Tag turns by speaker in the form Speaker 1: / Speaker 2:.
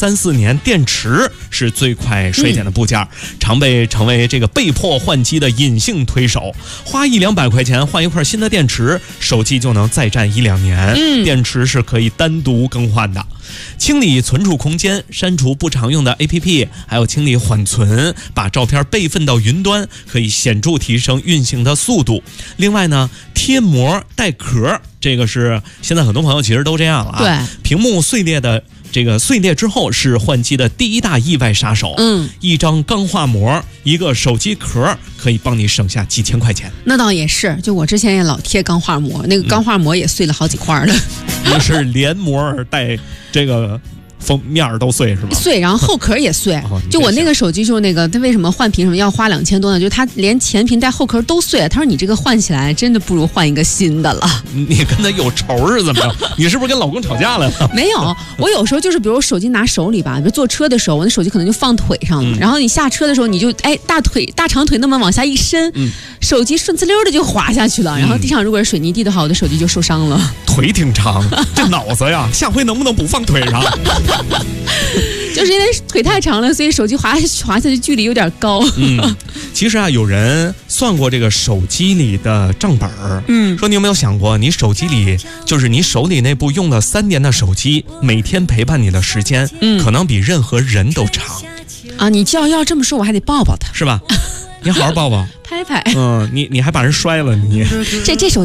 Speaker 1: 3、4年，电池是最快衰减的部件，常被成为这个被迫换机的隐性推手。花100-200块钱换一块新的电池，手机就能再战1-2年。电池是可以单独更换的。清理存储空间，删除不常用的 APP， 还有清理缓存，把照片备份到云端，可以显著提升运行的速度。另外呢，贴膜带壳，这个是现在很多朋友其实都这样了啊。
Speaker 2: 对，
Speaker 1: 屏幕碎裂之后是换机的第一大意外杀手。一张钢化膜，一个手机壳，可以帮你省下几千块钱。
Speaker 2: 那倒也是，就我之前也老贴钢化膜，那个钢化膜也碎了好几块了。
Speaker 1: 你是连膜带这个封面都碎是吧？
Speaker 2: 碎，然后后壳也碎。就我那个手机，就是那个，它为什么换屏什么要花2000多呢？就是它连前屏带后壳都碎了。他说你这个换起来真的不如换一个新的了。
Speaker 1: 你跟他有仇是怎么着？你是不是跟老公吵架了？
Speaker 2: 没有，我有时候就是比如手机拿手里吧，比如坐车的时候，我那手机可能就放腿上了，然后你下车的时候你就大长腿那么往下一伸，手机顺呲溜的就滑下去了，然后地上如果是水泥地的话，我的手机就受伤了。
Speaker 1: 腿挺长，这脑子呀，下回能不能不放腿上？
Speaker 2: 就是因为腿太长了，所以手机滑下去距离有点高。
Speaker 1: 其实啊，有人算过这个手机里的账本儿。说你有没有想过，你手机里就是你手里那部用了3年的手机，每天陪伴你的时间，可能比任何人都长。
Speaker 2: 啊，你要这么说，我还得抱抱他，
Speaker 1: 是吧？你好好抱抱，
Speaker 2: 拍拍。
Speaker 1: 你还把人摔了，你
Speaker 2: 这手